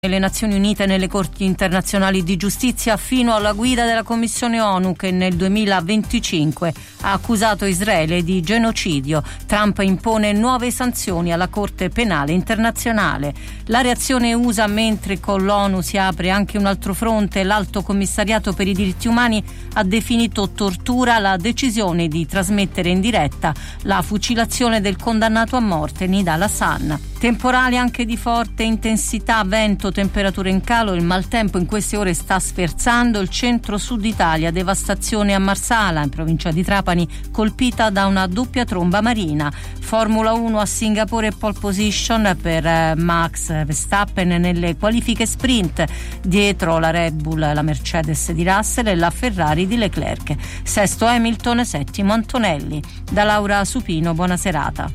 Le Nazioni Unite nelle Corti Internazionali di Giustizia fino alla guida della Commissione ONU che nel 2025 ha accusato Israele di genocidio. Trump impone nuove sanzioni alla Corte Penale Internazionale. La reazione USA mentre con l'ONU si apre anche un altro fronte. L'Alto Commissariato per i diritti umani ha definito tortura la decisione di trasmettere in diretta la fucilazione del condannato a morte Nidal Hasan. Temporali anche di forte intensità, vento, temperature in calo, il maltempo in queste ore sta sferzando il centro-sud Italia, devastazione a Marsala, in provincia di Trapani, colpita da una doppia tromba marina. Formula 1 a Singapore, pole position per Max Verstappen nelle qualifiche sprint, dietro la Red Bull, la Mercedes di Russell e la Ferrari di Leclerc. Sesto Hamilton, settimo Antonelli. Da Laura Supino, buona serata.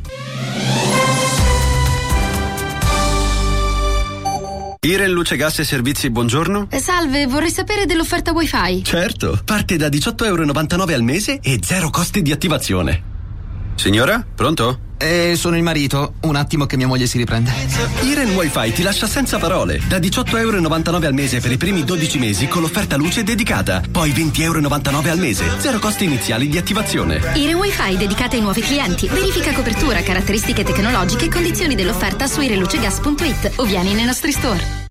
Iren Luce Gas e Servizi, buongiorno. Salve, vorrei sapere dell'offerta Wi-Fi. Certo, parte da €18,99 al mese e zero costi di attivazione. Signora, pronto? Sono il marito, un attimo che mia moglie si riprende. Iren Wi-Fi ti lascia senza parole. Da €18,99 al mese per i primi 12 mesi con l'offerta luce dedicata. Poi €20,99 al mese, zero costi iniziali di attivazione. Iren Wi-Fi dedicata ai nuovi clienti. Verifica copertura, caratteristiche tecnologiche e condizioni dell'offerta su irenlucegas.it o vieni nei nostri store.